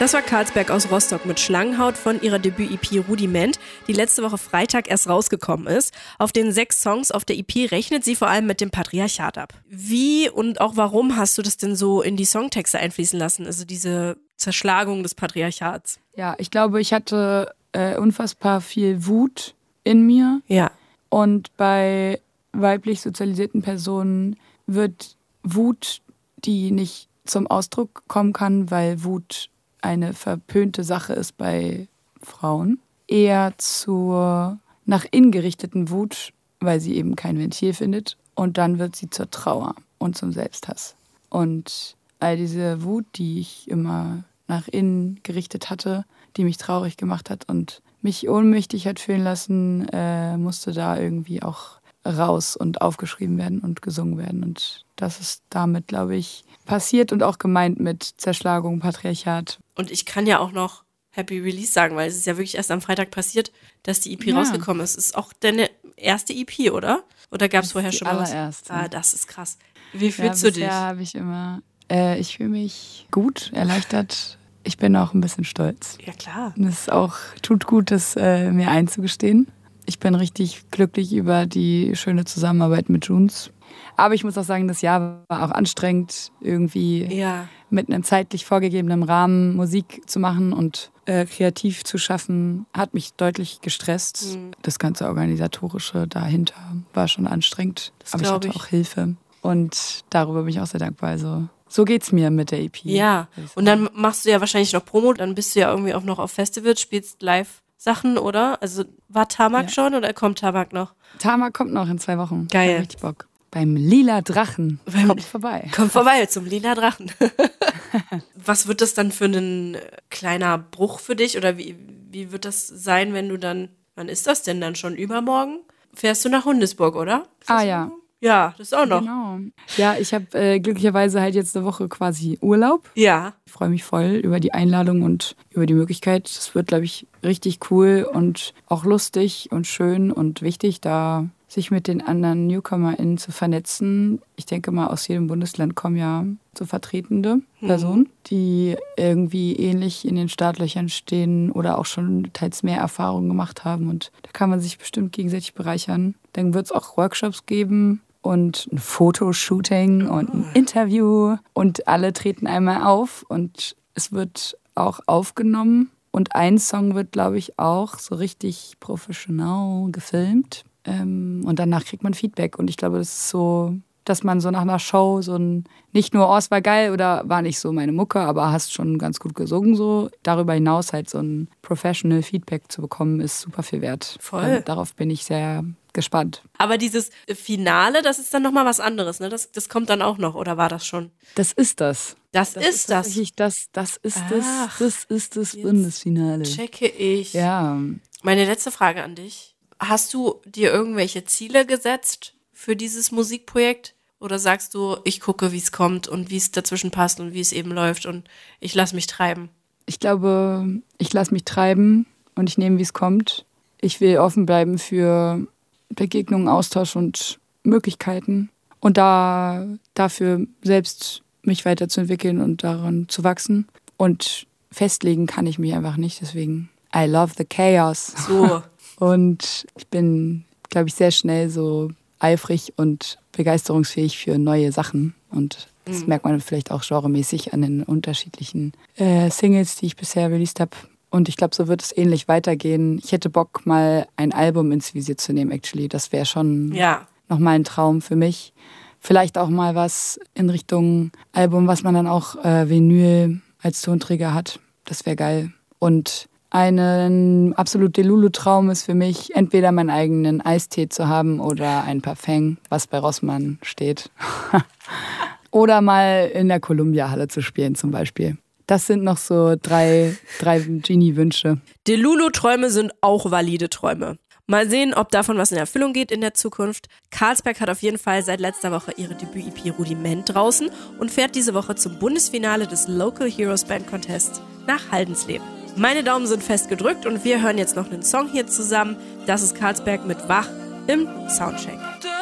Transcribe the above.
Das war Karlsberg aus Rostock mit Schlangenhaut von ihrer Debüt-EP Rudiment, die letzte Woche Freitag erst rausgekommen ist. Auf den 6 Songs auf der EP rechnet sie vor allem mit dem Patriarchat ab. Wie und auch warum hast du das denn so in die Songtexte einfließen lassen, also diese Zerschlagung des Patriarchats? Ja, ich glaube, ich hatte unfassbar viel Wut in mir. Ja. Und bei weiblich sozialisierten Personen wird Wut, die nicht zum Ausdruck kommen kann, weil Wut eine verpönte Sache ist bei Frauen, eher zur nach innen gerichteten Wut, weil sie eben kein Ventil findet. Und dann wird sie zur Trauer und zum Selbsthass. Und all diese Wut, die ich immer nach innen gerichtet hatte, die mich traurig gemacht hat und mich ohnmächtig hat fühlen lassen, musste da irgendwie auch raus und aufgeschrieben werden und gesungen werden. Und das ist damit, glaube ich, passiert und auch gemeint mit Zerschlagung, Patriarchat. Und ich kann ja auch noch Happy Release sagen, weil es ist ja wirklich erst am Freitag passiert, dass die EP rausgekommen ist. Ist auch deine erste EP, oder? Oder gab es vorher schon was? Allererste. Ah, das ist krass. Wie fühlst du dich? Ja, habe ich immer. Ich fühle mich gut, erleichtert. Ich bin auch ein bisschen stolz. Ja, klar. Und es tut gut, das mir einzugestehen. Ich bin richtig glücklich über die schöne Zusammenarbeit mit Junes. Aber ich muss auch sagen, das Jahr war auch anstrengend, irgendwie mit einem zeitlich vorgegebenen Rahmen Musik zu machen und kreativ zu schaffen, hat mich deutlich gestresst. Das ganze Organisatorische dahinter war schon anstrengend. Aber ich hatte auch Hilfe. Und darüber bin ich auch sehr dankbar. Also so geht's mir mit der EP. Ja, und dann machst du ja wahrscheinlich noch Promo, dann bist du ja irgendwie auch noch auf Festivals, spielst Live-Sachen, oder? Also war Tamak schon oder kommt Tamak noch? Tamak kommt noch in 2 Wochen. Geil. Ich hab richtig Bock. Beim Lila Drachen. Kommt vorbei. Kommt vorbei zum Lila Drachen. Was wird das dann für ein kleiner Bruch für dich? Oder wie wird das sein, wenn du dann, wann ist das denn dann schon? Übermorgen? Fährst du nach Hundesburg, oder? Ja. Ja, das auch noch. Genau. Ja, ich habe glücklicherweise halt jetzt eine Woche quasi Urlaub. Ja. Ich freue mich voll über die Einladung und über die Möglichkeit. Es wird, glaube ich, richtig cool und auch lustig und schön und wichtig, da sich mit den anderen NewcomerInnen zu vernetzen. Ich denke mal, aus jedem Bundesland kommen ja so vertretende Personen, die irgendwie ähnlich in den Startlöchern stehen oder auch schon teils mehr Erfahrungen gemacht haben. Und da kann man sich bestimmt gegenseitig bereichern. Dann wird es auch Workshops geben und ein Fotoshooting und ein Interview. Und alle treten einmal auf und es wird auch aufgenommen. Und ein Song wird, glaube ich, auch so richtig professionell gefilmt. Und danach kriegt man Feedback. Und ich glaube, das ist so, dass man so nach einer Show so ein, nicht nur, oh, es war geil oder war nicht so meine Mucke, aber hast schon ganz gut gesungen, so. Darüber hinaus halt so ein professional Feedback zu bekommen, ist super viel wert. Voll. Darauf bin ich sehr gespannt. Aber dieses Finale, das ist dann nochmal was anderes, ne? Das kommt dann auch noch, oder war das schon? Das ist das. Das ist das. Das ist das Bundesfinale. Checke ich. Ja. Meine letzte Frage an dich. Hast du dir irgendwelche Ziele gesetzt für dieses Musikprojekt? Oder sagst du, ich gucke, wie es kommt und wie es dazwischen passt und wie es eben läuft und ich lasse mich treiben? Ich glaube, ich lasse mich treiben und ich nehme, wie es kommt. Ich will offen bleiben für Begegnungen, Austausch und Möglichkeiten und dafür selbst mich weiterzuentwickeln und daran zu wachsen. Und festlegen kann ich mich einfach nicht, deswegen I love the chaos. So. Und ich bin, glaube ich, sehr schnell so eifrig und begeisterungsfähig für neue Sachen. Und das merkt man vielleicht auch genremäßig an den unterschiedlichen Singles, die ich bisher released habe. Und ich glaube, so wird es ähnlich weitergehen. Ich hätte Bock, mal ein Album ins Visier zu nehmen, actually. Das wäre schon nochmal ein Traum für mich. Vielleicht auch mal was in Richtung Album, was man dann auch Vinyl als Tonträger hat. Das wäre geil. Und ein absolut Delulu-Traum ist für mich, entweder meinen eigenen Eistee zu haben oder ein Parfum, was bei Rossmann steht. Oder mal in der Columbia-Halle zu spielen zum Beispiel. Das sind noch so drei Genie-Wünsche. Delulu-Träume sind auch valide Träume. Mal sehen, ob davon was in Erfüllung geht in der Zukunft. Karlsberg hat auf jeden Fall seit letzter Woche ihre Debüt-EP Rudiment draußen und fährt diese Woche zum Bundesfinale des Local Heroes Band Contest nach Haldensleben. Meine Daumen sind fest gedrückt und wir hören jetzt noch einen Song hier zusammen. Das ist Karlsberg mit Wach im Soundcheck.